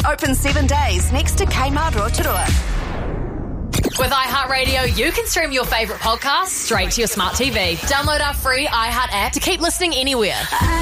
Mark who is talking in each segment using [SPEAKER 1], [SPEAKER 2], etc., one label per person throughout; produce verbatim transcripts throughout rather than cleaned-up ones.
[SPEAKER 1] Open seven days next to Kmart Rotorua.
[SPEAKER 2] With iHeartRadio, you can stream your favourite podcasts straight to your smart T V. Download our free iHeart app to keep listening anywhere.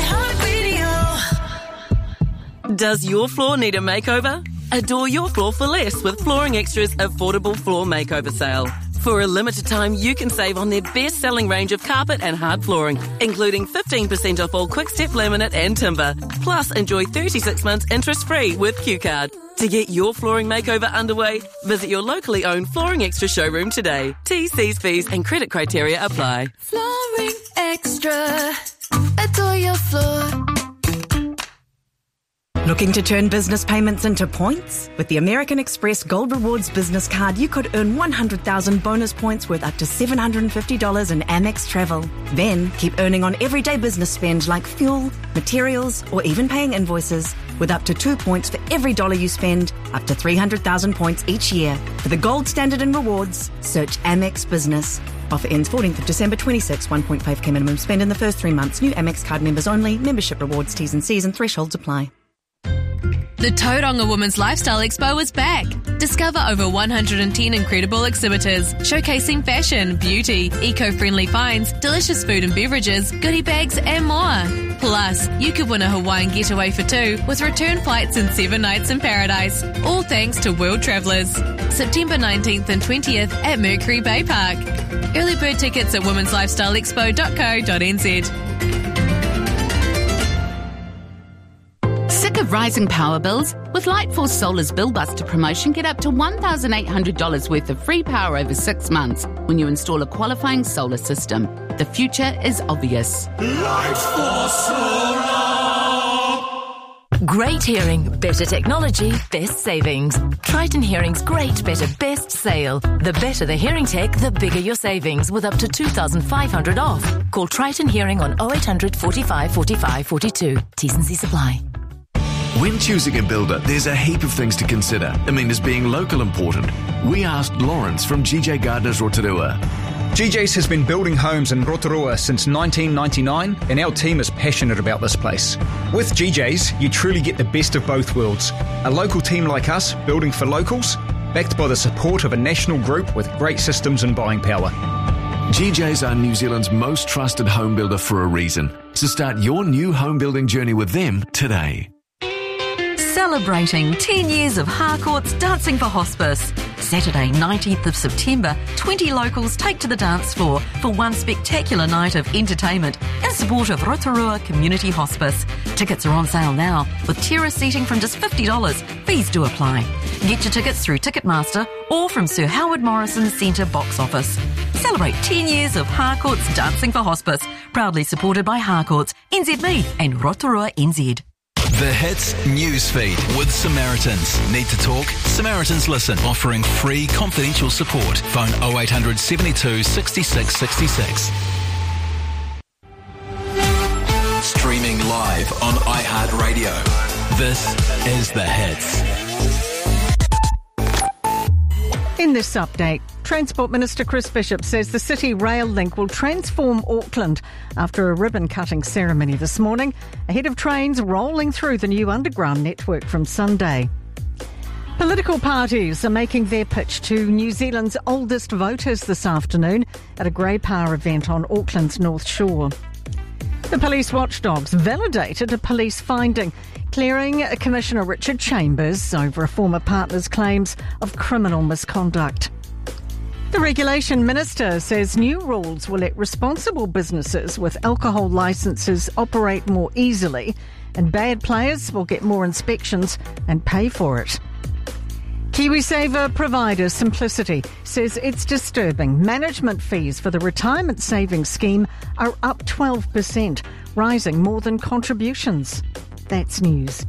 [SPEAKER 3] iHeartRadio. Does your floor need a makeover? Adore your floor for less with Flooring Extra's affordable floor makeover sale. For a limited time, you can save on their best-selling range of carpet and hard flooring, including fifteen percent off all quick-step laminate and timber. Plus, enjoy thirty-six months interest-free with Q Card. To get your flooring makeover underway, visit your locally owned Flooring Extra showroom today. T's, C's, fees and credit criteria apply.
[SPEAKER 4] Flooring Extra. Adore your floor.
[SPEAKER 5] Looking to turn business payments into points? With the American Express Gold Rewards Business Card, you could earn one hundred thousand bonus points worth up to seven hundred fifty dollars in Amex travel. Then, keep earning on everyday business spend like fuel, materials, or even paying invoices. With up to two points for every dollar you spend, up to three hundred thousand points each year. For the gold standard in rewards, search Amex Business. Offer ends fourteenth of December twenty-six. one point five k minimum spend in the first three months. New Amex card members only. Membership rewards, T's and C's and thresholds apply.
[SPEAKER 4] The Tauranga Women's Lifestyle Expo is back. Discover over one hundred ten incredible exhibitors showcasing fashion, beauty, eco-friendly finds, delicious food and beverages, goodie bags and more. Plus, you could win a Hawaiian getaway for two with return flights and seven nights in paradise. All thanks to World Travellers. September nineteenth and twentieth at Mercury Bay Park. Early bird tickets at womens lifestyle expo dot co dot n z.
[SPEAKER 6] Sick of rising power bills? With Lightforce Solar's Bill Buster promotion, get up to one thousand eight hundred dollars worth of free power over six months when you install a qualifying solar system. The future is obvious.
[SPEAKER 7] Lightforce Solar!
[SPEAKER 8] Great hearing, better technology, best savings. Triton Hearing's Great Better Best Sale. The better the hearing tech, the bigger your savings with up to two thousand five hundred dollars off. Call Triton Hearing on oh eight hundred, forty-five, forty-five, forty-two. T's and C's apply.
[SPEAKER 9] When choosing a builder, there's a heap of things to consider. I mean, is being local important? We asked Lawrence from G J Gardners Rotorua.
[SPEAKER 10] G J's has been building homes in Rotorua since nineteen ninety-nine, and our team is passionate about this place. With G J's, you truly get the best of both worlds. A local team like us, building for locals, backed by the support of a national group with great systems and buying power.
[SPEAKER 9] G J's are New Zealand's most trusted home builder for a reason. So start your new home building journey with them today.
[SPEAKER 11] Celebrating ten years of Harcourt's Dancing for Hospice. Saturday, nineteenth of September, twenty locals take to the dance floor for one spectacular night of entertainment in support of Rotorua Community Hospice. Tickets are on sale now, with terrace seating from just fifty dollars. Fees do apply. Get your tickets through Ticketmaster or from Sir Howard Morrison Centre box office. Celebrate ten years of Harcourt's Dancing for Hospice, proudly supported by Harcourt's, N Z Me and Rotorua N Z.
[SPEAKER 12] The Hits Newsfeed with Samaritans. Need to talk? Samaritans Listen, offering free confidential support. Phone oh eight hundred, seventy-two, sixty-six, sixty-six. Streaming live on iHeartRadio. This is The Hits.
[SPEAKER 13] In this update, Transport Minister Chris Bishop says the City Rail link will transform Auckland after a ribbon-cutting ceremony this morning, ahead of trains rolling through the new underground network from Sunday. Political parties are making their pitch to New Zealand's oldest voters this afternoon at a Grey Power event on Auckland's North Shore. The police watchdogs validated a police finding, clearing Commissioner Richard Chambers over a former partner's claims of criminal misconduct. The Regulation Minister says new rules will let responsible businesses with alcohol licences operate more easily, and bad players will get more inspections and pay for it. KiwiSaver provider Simplicity says it's disturbing management fees for the retirement savings scheme are up twelve percent, rising more than contributions. That's news.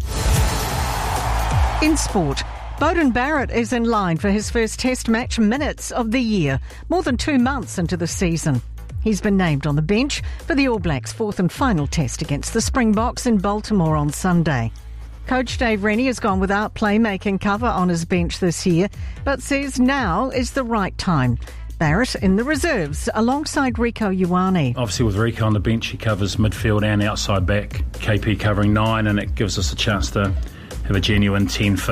[SPEAKER 13] In sport, Beauden Barrett is in line for his first Test match minutes of the year, more than two months into the season. He's been named on the bench for the All Blacks' fourth and final test against the Springboks in Baltimore on Sunday. Coach Dave Rennie has gone without playmaking cover on his bench this year, but says now is the right time. Barrett in the reserves alongside Rico Ioane.
[SPEAKER 14] Obviously with Rico on the bench, he covers midfield and outside back. K P covering nine, and it gives us a chance to have a genuine ten for